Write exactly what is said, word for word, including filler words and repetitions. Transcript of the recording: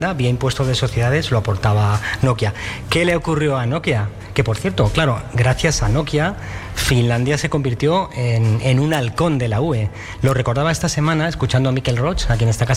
vía impuesto de sociedades lo aportaba Nokia. ¿Qué le ocurrió a Nokia? Que, por cierto, claro, gracias a Nokia, Finlandia se convirtió en, en un halcón de la U E. Lo recordaba esta semana escuchando a Mikel Roch, a quien está